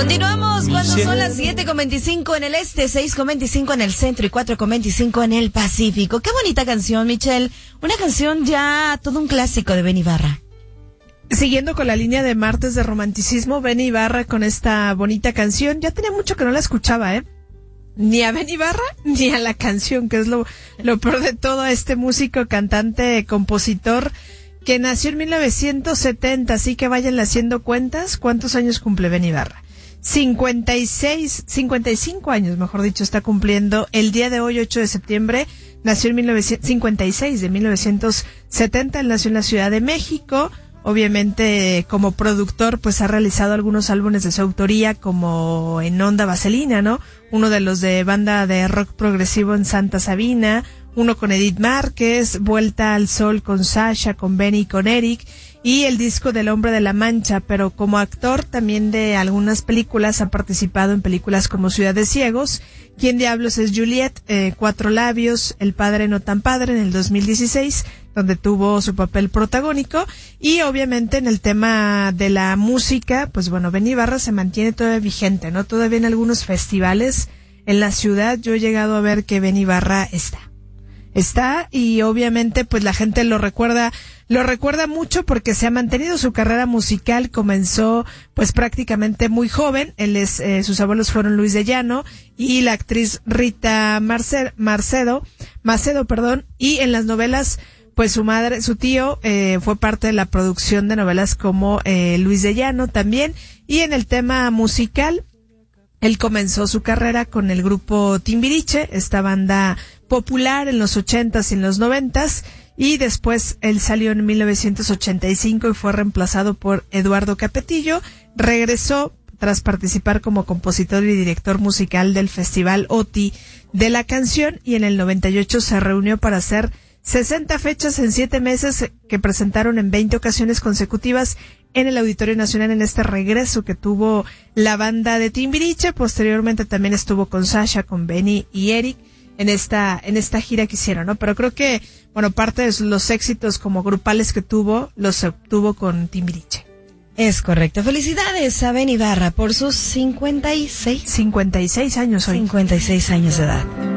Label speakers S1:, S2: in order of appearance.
S1: Continuamos cuando son las 7:25 en el este, 6:25 en el centro y 4:25 en el Pacífico. Qué bonita canción, Michelle. Una canción ya todo un clásico de Benny Ibarra.
S2: Siguiendo con la línea de martes de romanticismo, Benny Ibarra con esta bonita canción. Ya tenía mucho que no la escuchaba, ni a Benny Ibarra ni a la canción, que es lo peor de todo, este músico, cantante, compositor que nació en 1970, así que váyanle haciendo cuentas. ¿Cuántos años cumple Benny Ibarra? 55 años, mejor dicho, está cumpliendo el día de hoy, 8 de septiembre. Nació en 1956, de 1970, él nació en la Ciudad de México. Obviamente, como productor, pues ha realizado algunos álbumes de su autoría, como en Onda Vaselina, ¿no? Uno de los de banda de rock progresivo en Santa Sabina, uno con Edith Márquez, Vuelta al Sol con Sasha, con Benny y con Eric, y el disco del Hombre de la Mancha. Pero como actor también de algunas películas, ha participado en películas como Ciudad de Ciegos, ¿Quién diablos es Juliet?, Cuatro Labios, El Padre no tan padre, en el 2016, donde tuvo su papel protagónico. Y obviamente en el tema de la música, pues bueno, Benny Ibarra se mantiene todavía vigente, ¿no? Todavía en algunos festivales en la ciudad yo he llegado a ver que Benny Ibarra está, y obviamente pues la gente lo recuerda mucho porque se ha mantenido. Su carrera musical comenzó pues prácticamente muy joven. Sus abuelos fueron Luis de Llano y la actriz Rita Macedo, y en las novelas pues su tío fue parte de la producción de novelas como Luis de Llano también. Y en el tema musical, él comenzó su carrera con el grupo Timbiriche, esta banda popular en los 80s y en los 90s, y después él salió en 1985 y fue reemplazado por Eduardo Capetillo. Regresó tras participar como compositor y director musical del Festival OTI de la Canción, y en el 98 se reunió para hacer 60 fechas en 7 meses que presentaron en 20 ocasiones consecutivas en el Auditorio Nacional, en este regreso que tuvo la banda de Timbiriche. Posteriormente también estuvo con Sasha, con Benny y Eric en esta gira que hicieron, ¿no? Pero creo que, bueno, parte de los éxitos como grupales que tuvo, los obtuvo con Timbiriche.
S1: Es correcto. Felicidades a Benny Ibarra por sus 56
S2: años hoy.
S1: 56 años de edad.